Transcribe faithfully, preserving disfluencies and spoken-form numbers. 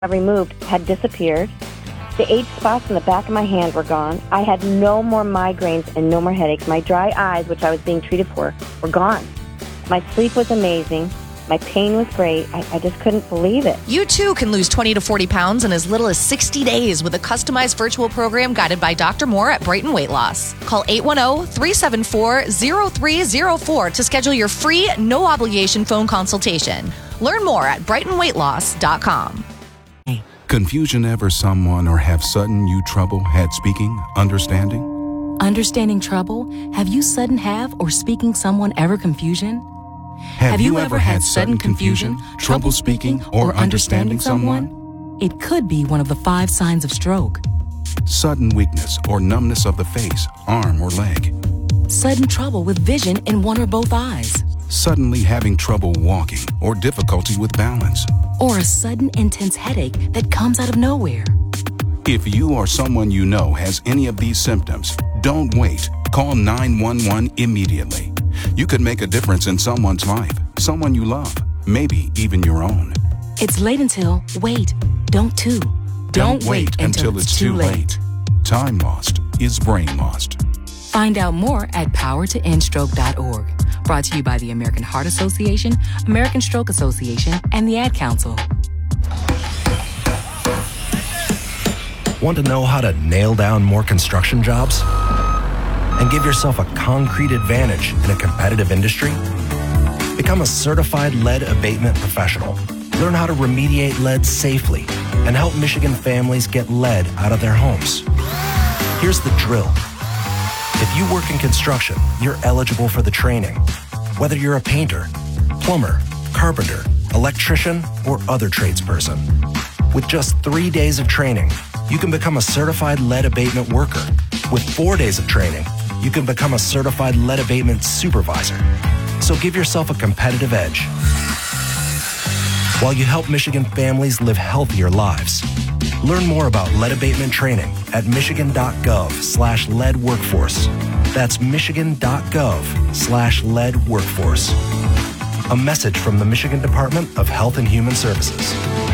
removed had disappeared. The age spots in the back of my hand were gone. I had no more migraines and no more headaches. My dry eyes, which I was being treated for, were gone. My sleep was amazing. My pain was great. I, I just couldn't believe it. You too can lose twenty to forty pounds in as little as sixty days with a customized virtual program guided by Doctor Moore at Brighton Weight Loss. Call eight one zero, three seven four, zero three zero four to schedule your free, no-obligation phone consultation. Learn more at brighton weight loss dot com. Confusion ever someone or have sudden you trouble had speaking, understanding? Understanding trouble? Have you sudden have or speaking someone ever confusion? Have, have you, you ever had sudden confusion, trouble speaking, or understanding someone? It could be one of the five signs of stroke. Sudden weakness or numbness of the face, arm, or leg. Sudden trouble with vision in one or both eyes. Suddenly having trouble walking or difficulty with balance. Or a sudden intense headache that comes out of nowhere. If you or someone you know has any of these symptoms, don't wait. Call nine one one immediately. You could make a difference in someone's life, someone you love, maybe even your own. It's late until, wait, don't too. Don't, don't wait, wait until, until it's too late. late. Time lost is brain lost. Find out more at power to end stroke dot org. Brought to you by the American Heart Association, American Stroke Association, and the Ad Council. Want to know how to nail down more construction jobs? And give yourself a concrete advantage in a competitive industry? Become a certified lead abatement professional. Learn how to remediate lead safely and help Michigan families get lead out of their homes. Here's the drill. If you work in construction, you're eligible for the training. Whether you're a painter, plumber, carpenter, electrician, or other tradesperson. With just three days of training, you can become a certified lead abatement worker. With four days of training, you can become a certified lead abatement supervisor. So give yourself a competitive edge while you help Michigan families live healthier lives. Learn more about lead abatement training at michigan.gov slash lead workforce. That's michigan.gov slash lead workforce. A message from the Michigan Department of Health and Human Services.